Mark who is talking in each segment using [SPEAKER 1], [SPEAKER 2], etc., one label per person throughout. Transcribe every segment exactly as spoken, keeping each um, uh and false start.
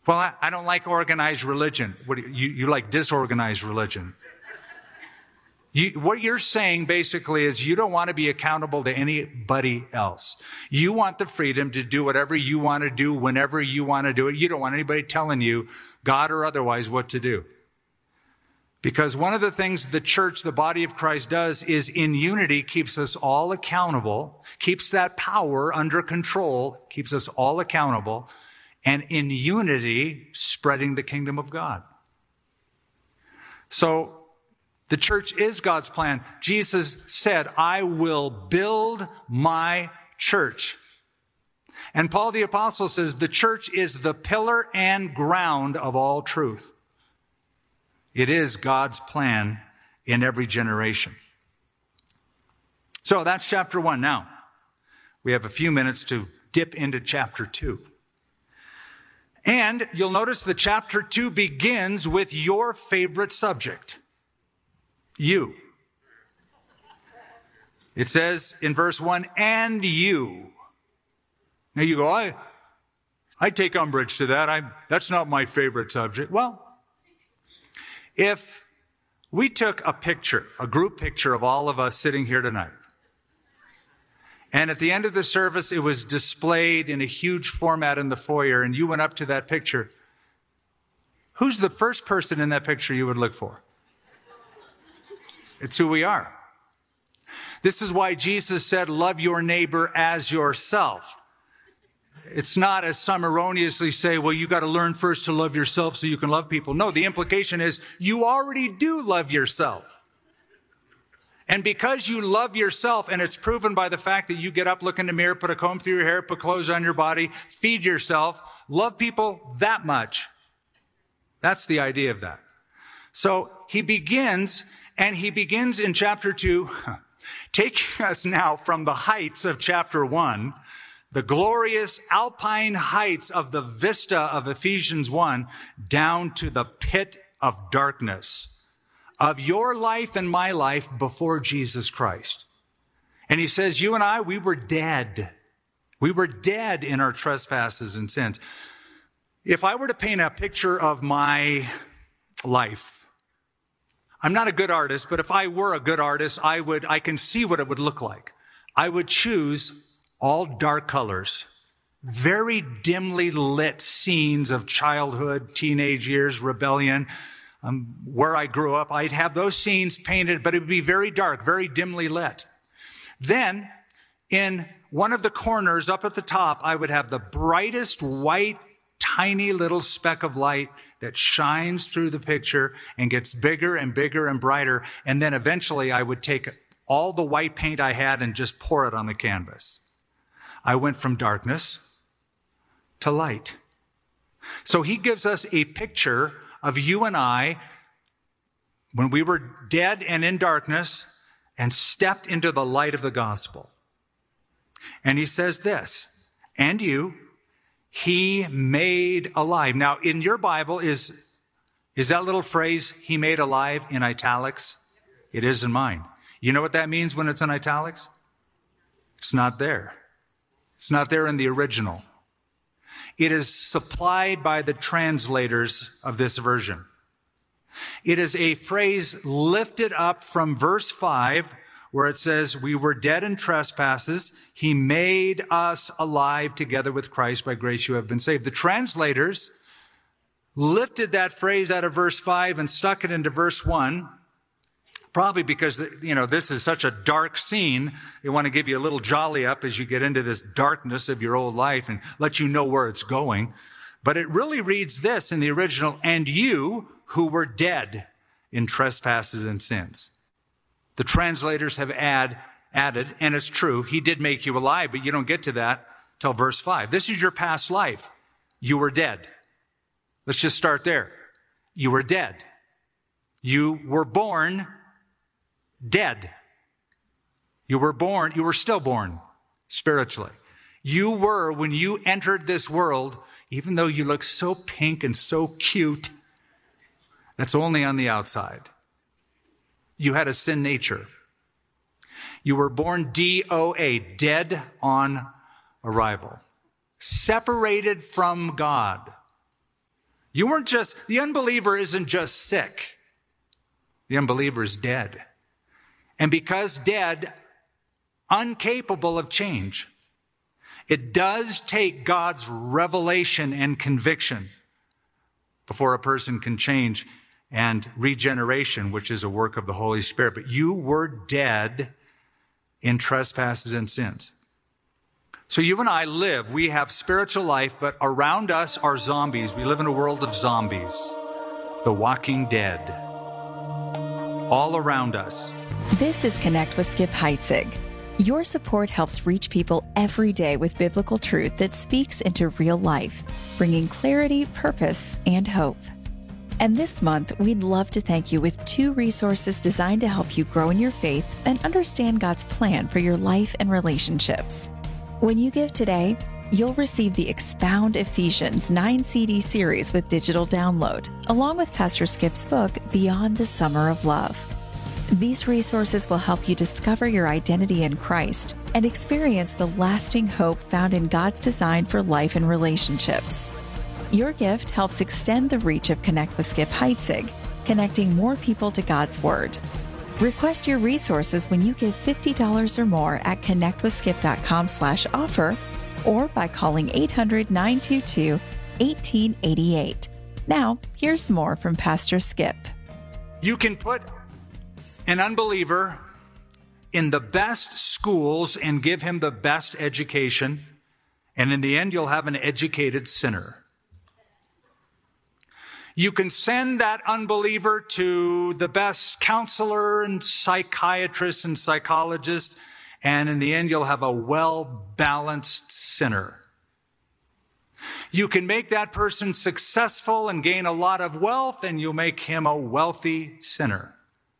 [SPEAKER 1] Well, I, I don't like organized religion. What do you, you, you like disorganized religion? You, what you're saying basically is you don't want to be accountable to anybody else. You want the freedom to do whatever you want to do whenever you want to do it. You don't want anybody telling you, God or otherwise, what to do. Because one of the things the church, the body of Christ, does is in unity keeps us all accountable, keeps that power under control, keeps us all accountable, and in unity spreading the kingdom of God. So, the church is God's plan. Jesus said, I will build my church. And Paul the Apostle says, the church is the pillar and ground of all truth. It is God's plan in every generation. So that's chapter one. Now, we have a few minutes to dip into chapter two. And you'll notice that chapter two begins with your favorite subject. You. It says in verse one, and you. Now you go, I, I take umbrage to that. I, that's not my favorite subject. Well, if we took a picture, a group picture of all of us sitting here tonight, and at the end of the service, it was displayed in a huge format in the foyer, and you went up to that picture, who's the first person in that picture you would look for? It's who we are. This is why Jesus said, love your neighbor as yourself. It's not as some erroneously say, well, you got to learn first to love yourself so you can love people. No, the implication is you already do love yourself. And because you love yourself, and it's proven by the fact that you get up, look in the mirror, put a comb through your hair, put clothes on your body, feed yourself, love people that much. That's the idea of that. So he begins, and he begins in chapter two, taking us now from the heights of chapter one, the glorious alpine heights of the vista of Ephesians one, down to the pit of darkness of your life and my life before Jesus Christ. And he says, you and I, we were dead. We were dead in our trespasses and sins. If I were to paint a picture of my life, I'm not a good artist, but if I were a good artist, I would, I can see what it would look like. I would choose all dark colors, very dimly lit scenes of childhood, teenage years, rebellion, um, where I grew up. I'd have those scenes painted, but it would be very dark, very dimly lit. Then, in one of the corners up at the top, I would have the brightest white, tiny little speck of light that shines through the picture and gets bigger and bigger and brighter. And then eventually I would take all the white paint I had and just pour it on the canvas. I went from darkness to light. So he gives us a picture of you and I when we were dead and in darkness and stepped into the light of the gospel. And he says this, and you, he made alive. Now, in your Bible, is, is that little phrase, he made alive, in italics? It is in mine. You know what that means when it's in italics? It's not there. It's not there in the original. It is supplied by the translators of this version. It is a phrase lifted up from verse five, where it says, we were dead in trespasses. He made us alive together with Christ. By grace you have been saved. The translators lifted that phrase out of verse five and stuck it into verse one, probably because, you know, this is such a dark scene. They want to give you a little jolly up as you get into this darkness of your old life and let you know where it's going. But it really reads this in the original, and you who were dead in trespasses and sins. The translators have add, added, and it's true, he did make you alive, but you don't get to that till verse five. This is your past life. You were dead. Let's just start there. You were dead. You were born dead. You were born, you were still born spiritually. You were, when you entered this world, even though you look so pink and so cute, that's only on the outside. You had a sin nature. You were born D O A, dead on arrival. Separated from God. You weren't just, the unbeliever isn't just sick. The unbeliever is dead. And because dead, incapable of change, it does take God's revelation and conviction before a person can change, and regeneration, which is a work of the Holy Spirit. But you were dead in trespasses and sins. So you and I live, we have spiritual life, but around us are zombies. We live in a world of zombies, the walking dead, all around us.
[SPEAKER 2] This is Connect with Skip Heitzig. Your support helps reach people every day with biblical truth that speaks into real life, bringing clarity, purpose, and hope. And this month, we'd love to thank you with two resources designed to help you grow in your faith and understand God's plan for your life and relationships. When you give today, you'll receive the Expound Ephesians nine C D series with digital download, along with Pastor Skip's book, Beyond the Summer of Love. These resources will help you discover your identity in Christ and experience the lasting hope found in God's design for life and relationships. Your gift helps extend the reach of Connect with Skip Heitzig, connecting more people to God's Word. Request your resources when you give fifty dollars or more at connectwithskip.com slash offer or by calling eight hundred, nine two two, one eight eight eight. Now, here's more from Pastor Skip.
[SPEAKER 1] You can put an unbeliever in the best schools and give him the best education, and in the end, you'll have an educated sinner. You can send that unbeliever to the best counselor and psychiatrist and psychologist, and in the end, you'll have a well-balanced sinner. You can make that person successful and gain a lot of wealth, and you'll make him a wealthy sinner.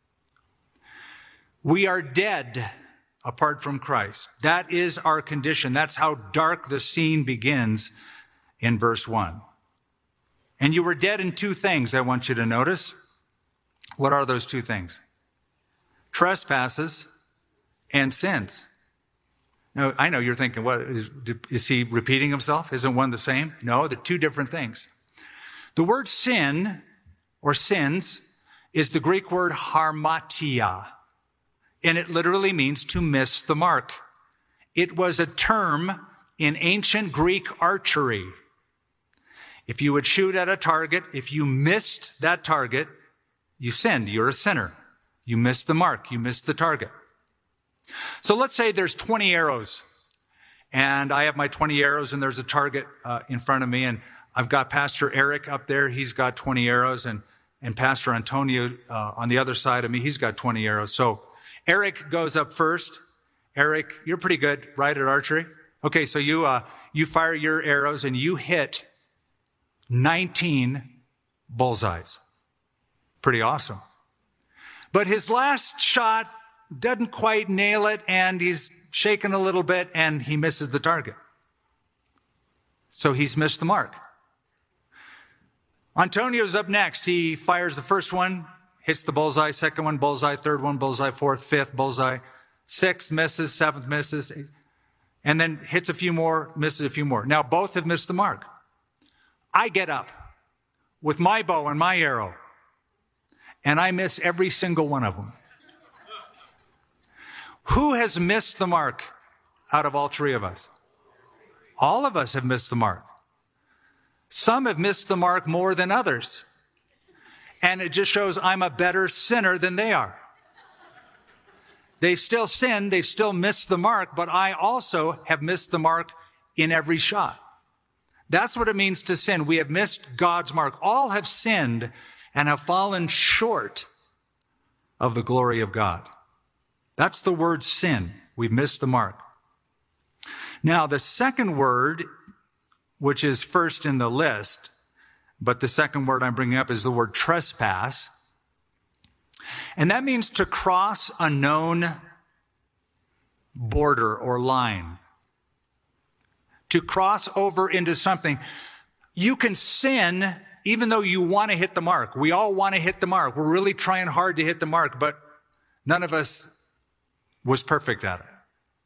[SPEAKER 1] We are dead apart from Christ. That is our condition. That's how dark the scene begins in verse one. And you were dead in two things, I want you to notice. What are those two things? Trespasses and sins. Now, I know you're thinking, what, is, is he repeating himself? Isn't one the same? No, they're two different things. The word sin, or sins, is the Greek word harmatia, and it literally means to miss the mark. It was a term in ancient Greek archery. If you would shoot at a target, if you missed that target, you sinned. You're a sinner. You missed the mark. You missed the target. So let's say there's twenty arrows, and I have my twenty arrows, and there's a target uh, in front of me, and I've got Pastor Eric up there. He's got twenty arrows, and, and Pastor Antonio uh, on the other side of me, he's got twenty arrows. So Eric goes up first. Eric, you're pretty good, right, at archery? Okay, so you uh, you fire your arrows, and you hit nineteen bullseyes. Pretty awesome. But his last shot doesn't quite nail it, and he's shaking a little bit, and he misses the target. So he's missed the mark. Antonio's up next. He fires the first one, hits the bullseye, second one, bullseye, third one, bullseye, fourth, fifth, bullseye, sixth misses, seventh misses, and then hits a few more, misses a few more. Now both have missed the mark. I get up with my bow and my arrow, and I miss every single one of them. Who has missed the mark out of all three of us? All of us have missed the mark. Some have missed the mark more than others. And it just shows I'm a better sinner than they are. They've still sinned, they've still missed the mark, but I also have missed the mark in every shot. That's what it means to sin. We have missed God's mark. All have sinned and have fallen short of the glory of God. That's the word sin. We've missed the mark. Now, the second word, which is first in the list, but the second word I'm bringing up is the word trespass. And that means to cross a known border or line. To cross over into something. You can sin even though you want to hit the mark. We all want to hit the mark. We're really trying hard to hit the mark, but none of us was perfect at it.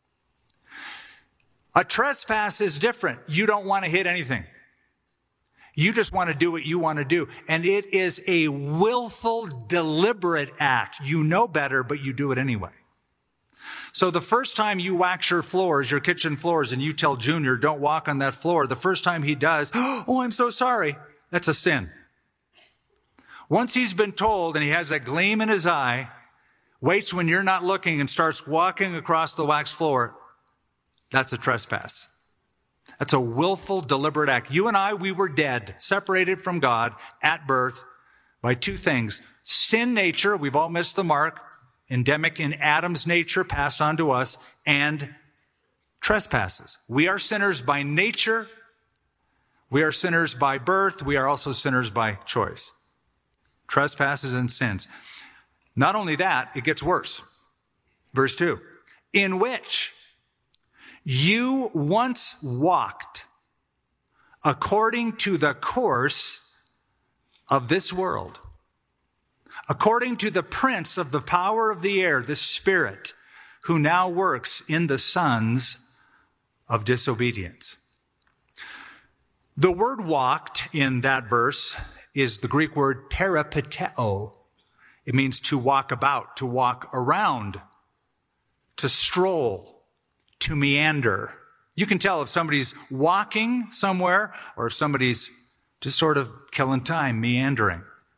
[SPEAKER 1] A trespass is different. You don't want to hit anything. You just want to do what you want to do. And it is a willful, deliberate act. You know better, but you do it anyway. So the first time you wax your floors, your kitchen floors, and you tell Junior, don't walk on that floor, the first time he does, oh, I'm so sorry, that's a sin. Once he's been told and he has that gleam in his eye, waits when you're not looking and starts walking across the waxed floor, that's a trespass. That's a willful, deliberate act. You and I, we were dead, separated from God at birth by two things. Sin nature, we've all missed the mark, endemic in Adam's nature, passed on to us, and trespasses. We are sinners by nature. We are sinners by birth. We are also sinners by choice. Trespasses and sins. Not only that, it gets worse. Verse two, in which you once walked according to the course of this world, according to the prince of the power of the air, the Spirit, who now works in the sons of disobedience. The word walked in that verse is the Greek word peripateo. It means to walk about, to walk around, to stroll, to meander. You can tell if somebody's walking somewhere or if somebody's just sort of killing time, meandering.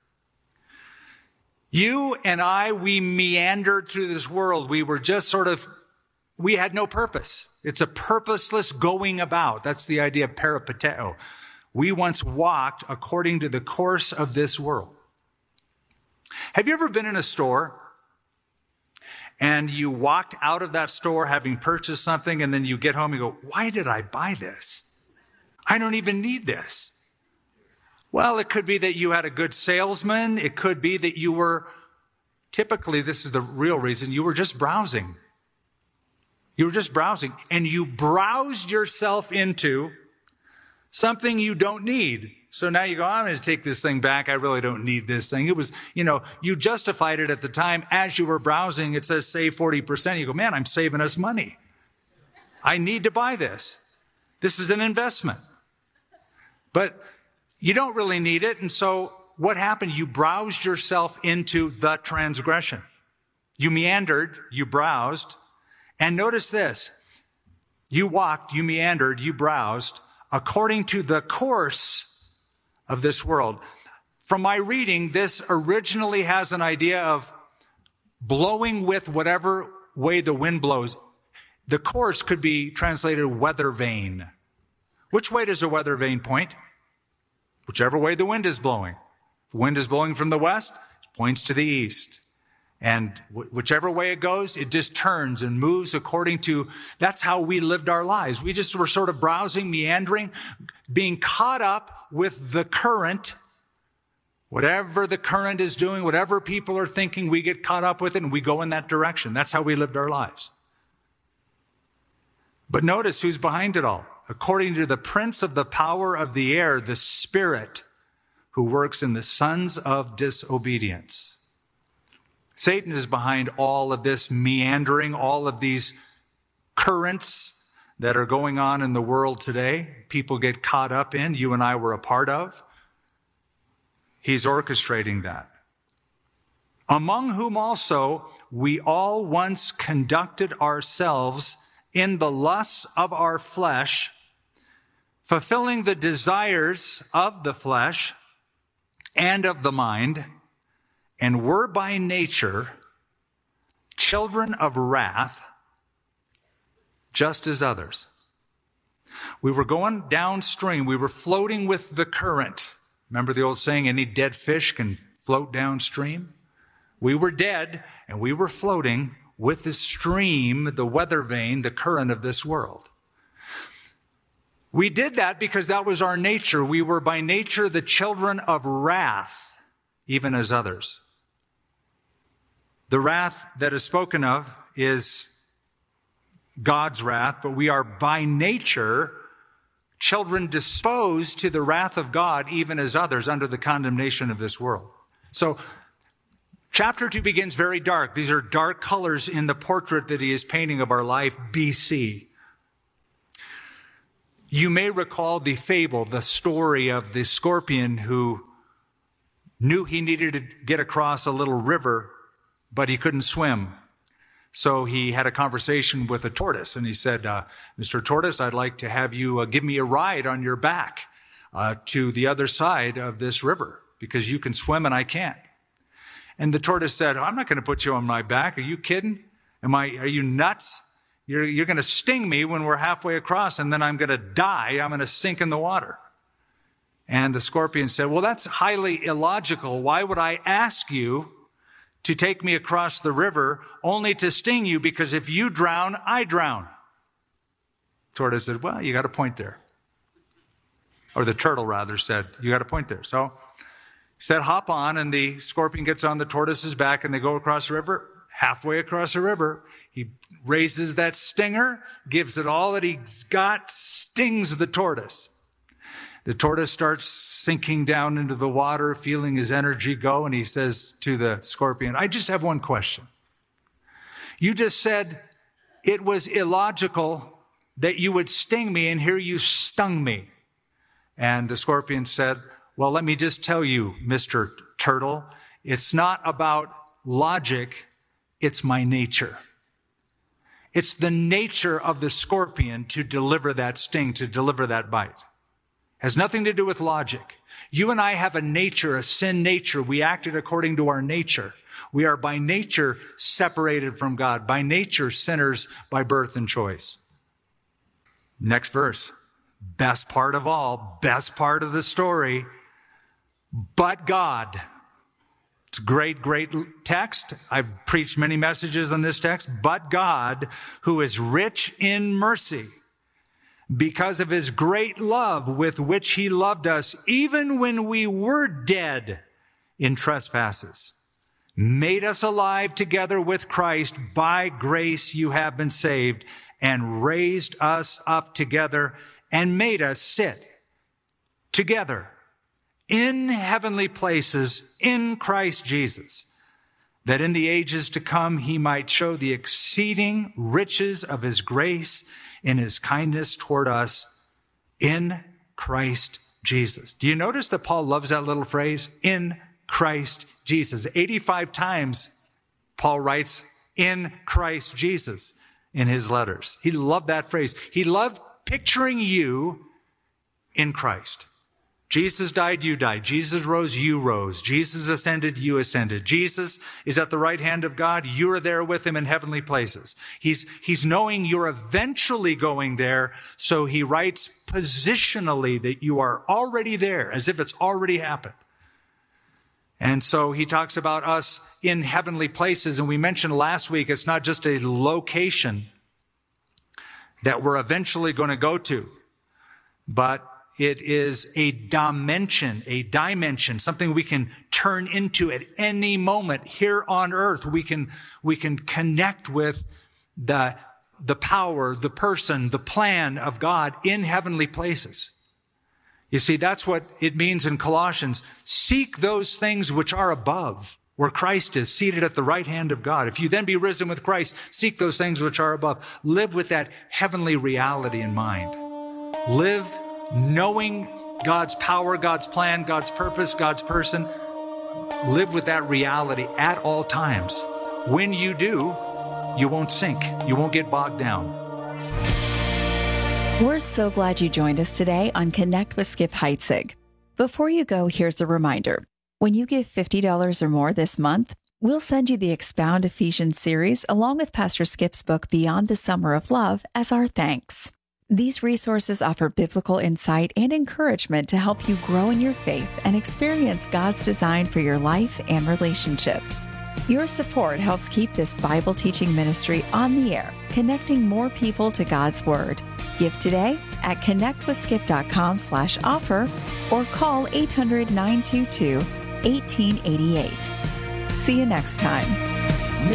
[SPEAKER 1] You and I, we meandered through this world. We were just sort of, we had no purpose. It's a purposeless going about. That's the idea of peripateo. We once walked according to the course of this world. Have you ever been in a store and you walked out of that store having purchased something, and then you get home and go, why did I buy this? I don't even need this. Well, it could be that you had a good salesman. It could be that you were, typically, this is the real reason, you were just browsing. You were just browsing, and you browsed yourself into something you don't need. So now you go, I'm going to take this thing back. I really don't need this thing. It was, you know, you justified it at the time as you were browsing. It says save forty percent. You go, man, I'm saving us money. I need to buy this. This is an investment. But you don't really need it. And so what happened? You browsed yourself into the transgression. You meandered, you browsed. And notice this. You walked, you meandered, you browsed according to the course of this world. From my reading, this originally has an idea of blowing with whatever way the wind blows. The course could be translated weather vane. Which way does a weather vane point? Whichever way the wind is blowing. If the wind is blowing from the west, it points to the east. And whichever way it goes, it just turns and moves according to, that's how we lived our lives. We just were sort of browsing, meandering, being caught up with the current. Whatever the current is doing, whatever people are thinking, we get caught up with it and we go in that direction. That's how we lived our lives. But notice who's behind it all. According to the prince of the power of the air, the Spirit who works in the sons of disobedience. Satan is behind all of this meandering, all of these currents that are going on in the world today. People get caught up in, you and I were a part of. He's orchestrating that. Among whom also we all once conducted ourselves in the lusts of our flesh, fulfilling the desires of the flesh and of the mind, and were by nature children of wrath, just as others. We were going downstream. We were floating with the current. Remember the old saying, any dead fish can float downstream? We were dead, and we were floating with the stream, the weather vane, the current of this world. We did that because that was our nature. We were by nature the children of wrath, even as others. The wrath that is spoken of is God's wrath, but we are by nature children disposed to the wrath of God, even as others, under the condemnation of this world. So chapter two begins very dark. These are dark colors in the portrait that he is painting of our life, B C. You may recall the fable, the story of the scorpion who knew he needed to get across a little river, but he couldn't swim. So he had a conversation with a tortoise, and he said, uh, Mister Tortoise, I'd like to have you uh, give me a ride on your back uh, to the other side of this river, because you can swim and I can't. And the tortoise said, I'm not going to put you on my back. Are you kidding? Am I, are you nuts? You're, you're going to sting me when we're halfway across, and then I'm going to die. I'm going to sink in the water. And the scorpion said, well, that's highly illogical. Why would I ask you to take me across the river only to sting you? Because if you drown, I drown. Tortoise said, well, you got a point there. Or the turtle, rather, said, you got a point there. So he said, hop on, and the scorpion gets on the tortoise's back, and they go across the river. Halfway across the river, he raises that stinger, gives it all that he's got, stings the tortoise. The tortoise starts sinking down into the water, feeling his energy go, and he says to the scorpion, I just have one question. You just said it was illogical that you would sting me, and here you stung me. And the scorpion said, well, let me just tell you, Mister Turtle, it's not about logic, it's my nature. It's the nature of the scorpion to deliver that sting, to deliver that bite. Has nothing to do with logic. You and I have a nature, a sin nature. We acted according to our nature. We are by nature separated from God, by nature sinners by birth and choice. Next verse. Best part of all, best part of the story. But God. It's a great, great text. I've preached many messages on this text. But God, who is rich in mercy, because of his great love with which he loved us, even when we were dead in trespasses, made us alive together with Christ. By grace you have been saved, and raised us up together and made us sit together in heavenly places in Christ Jesus, that in the ages to come he might show the exceeding riches of his grace in his kindness toward us in Christ Jesus. Do you notice that Paul loves that little phrase? In Christ Jesus. eighty-five times Paul writes in Christ Jesus in his letters. He loved that phrase. He loved picturing you in Christ. Jesus died, you died. Jesus rose, you rose. Jesus ascended, you ascended. Jesus is at the right hand of God. You are there with him in heavenly places. He's, he's knowing you're eventually going there, so he writes positionally that you are already there, as if it's already happened. And so he talks about us in heavenly places, and we mentioned last week it's not just a location that we're eventually going to go to, but it is a dimension, a dimension, something we can turn into at any moment here on earth. We can, we can connect with the, the power, the person, the plan of God in heavenly places. You see, that's what it means in Colossians. Seek those things which are above, where Christ is seated at the right hand of God. If you then be risen with Christ, seek those things which are above. Live with that heavenly reality in mind. Live knowing God's power, God's plan, God's purpose, God's person. Live with that reality at all times. When you do, you won't sink. You won't get bogged down.
[SPEAKER 2] We're so glad you joined us today on Connect with Skip Heitzig. Before you go, here's a reminder. When you give fifty dollars or more this month, we'll send you the Expound Ephesians series along with Pastor Skip's book, Beyond the Summer of Love, as our thanks. These resources offer biblical insight and encouragement to help you grow in your faith and experience God's design for your life and relationships. Your support helps keep this Bible teaching ministry on the air, connecting more people to God's Word. Give today at connectwithskip.com slash offer or call eight hundred, nine two two, one eight eight eight. See you next time.